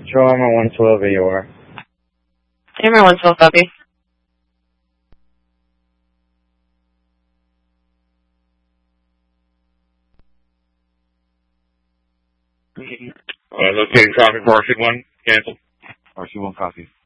Show Armor 112 AOR. Armor 112, copy. Locating traffic for RC1, cancel. RC1 copy.